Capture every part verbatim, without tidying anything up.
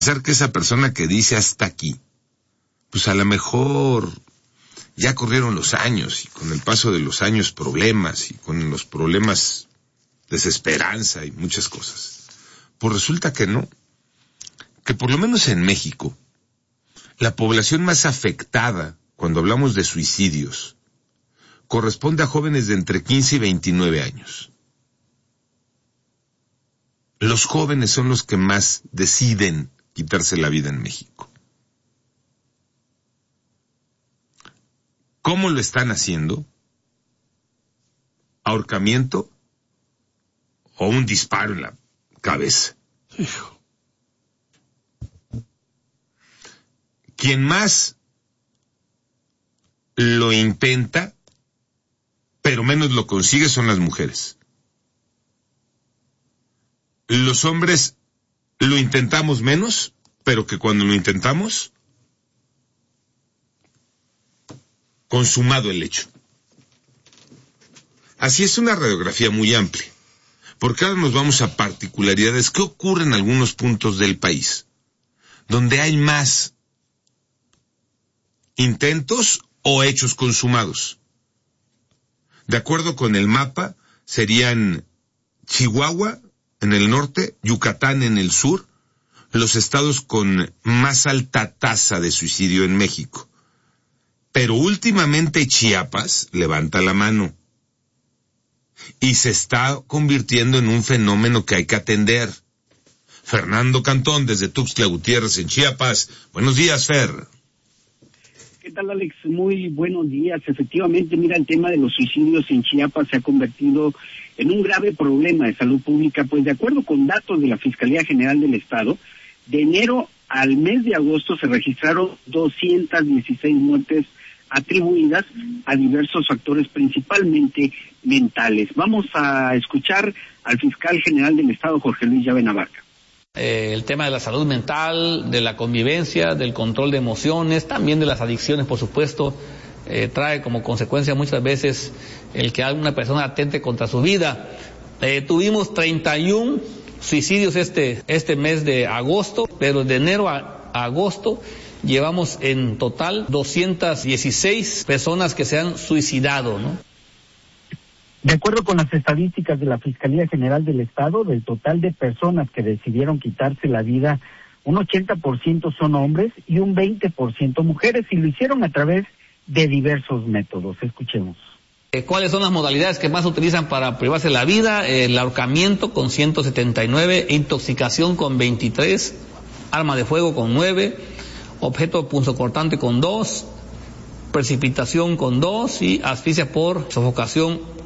Pensar que esa persona que dice hasta aquí, pues a lo mejor ya corrieron los años, y con el paso de los años problemas, y con los problemas desesperanza y muchas cosas. Pues resulta que no, que por lo menos en México, la población más afectada cuando hablamos de suicidios corresponde a jóvenes de entre quince y veintinueve años. Los jóvenes son los que más deciden quitarse la vida en México. ¿Cómo lo están haciendo? ¿Ahorcamiento o un disparo en la cabeza? Hijo. Quien más lo intenta, pero menos lo consigue, son las mujeres. Los hombres lo intentamos menos, pero que cuando lo intentamos, consumado el hecho. Así es una radiografía muy amplia, porque ahora nos vamos a particularidades que ocurren en algunos puntos del país, donde hay más intentos o hechos consumados. De acuerdo con el mapa, serían Chihuahua en el norte, Yucatán en el sur, los estados con más alta tasa de suicidio en México. Pero últimamente Chiapas levanta la mano y se está convirtiendo en un fenómeno que hay que atender. Fernando Cantón, desde Tuxtla Gutiérrez, en Chiapas. Buenos días, Fer. ¿Qué tal, Alex? Muy buenos días. Efectivamente, mira, el tema de los suicidios en Chiapas se ha convertido en un grave problema de salud pública, pues de acuerdo con datos de la Fiscalía General del Estado, de enero al mes de agosto se registraron doscientas dieciséis muertes atribuidas a diversos factores, principalmente mentales. Vamos a escuchar al fiscal general del Estado, Jorge Luis Llave Navarca. Eh, el tema de la salud mental, de la convivencia, del control de emociones, también de las adicciones, por supuesto, eh, trae como consecuencia muchas veces el que alguna persona atente contra su vida. Eh, tuvimos treinta y uno suicidios este, este mes de agosto, pero de enero a, a agosto llevamos en total doscientas dieciséis personas que se han suicidado, ¿no? De acuerdo con las estadísticas de la Fiscalía General del Estado, del total de personas que decidieron quitarse la vida, un ochenta por ciento son hombres y un veinte por ciento mujeres, y lo hicieron a través de diversos métodos. Escuchemos. ¿Cuáles son las modalidades que más utilizan para privarse la vida? El ahorcamiento con ciento setenta y nueve, intoxicación con veintitrés, arma de fuego con nueve, objeto punzocortante con dos, precipitación con dos y asfixia por sofocación.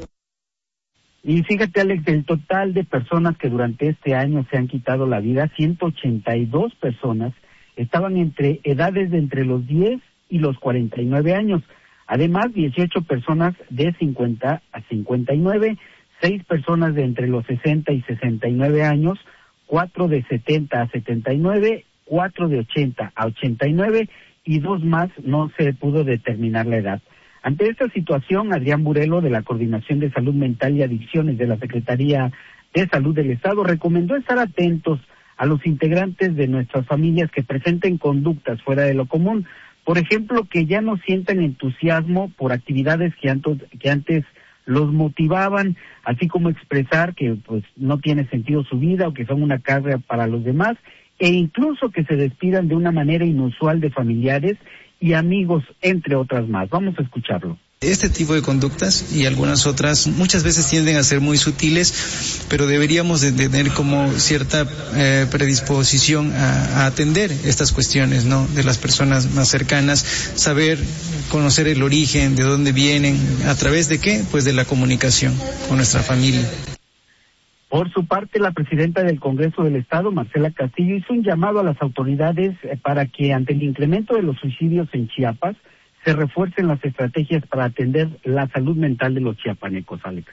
Y fíjate, Alex, del total de personas que durante este año se han quitado la vida, ciento ochenta y dos personas estaban entre edades de entre los diez y los cuarenta y nueve años. Además, dieciocho personas de cincuenta a cincuenta y nueve, seis personas de entre los sesenta y sesenta y nueve años, cuatro de setenta a setenta y nueve, cuatro de ochenta a ochenta y nueve y dos más no se pudo determinar la edad. Ante esta situación, Adrián Burelo, de la Coordinación de Salud Mental y Adicciones de la Secretaría de Salud del Estado, recomendó estar atentos a los integrantes de nuestras familias que presenten conductas fuera de lo común. Por ejemplo, que ya no sientan entusiasmo por actividades que antes, que antes los motivaban, así como expresar que pues no tiene sentido su vida o que son una carga para los demás, e incluso que se despidan de una manera inusual de familiares y amigos, entre otras más. Vamos a escucharlo. Este tipo de conductas y algunas otras muchas veces tienden a ser muy sutiles, pero deberíamos de tener como cierta eh, predisposición a, a atender estas cuestiones, ¿no?, de las personas más cercanas, saber, conocer el origen, de dónde vienen, a través de qué, pues de la comunicación con nuestra familia. Por su parte, la presidenta del Congreso del Estado, Marcela Castillo, hizo un llamado a las autoridades para que ante el incremento de los suicidios en Chiapas se refuercen las estrategias para atender la salud mental de los chiapanecos, Alex.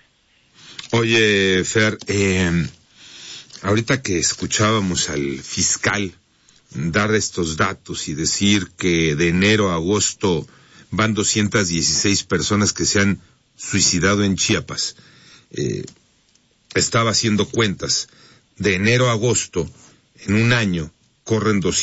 Oye, Fer, eh, ahorita que escuchábamos al fiscal dar estos datos y decir que de enero a agosto van doscientas dieciséis personas que se han suicidado en Chiapas, eh, estaba haciendo cuentas, de enero a agosto, en un año, corren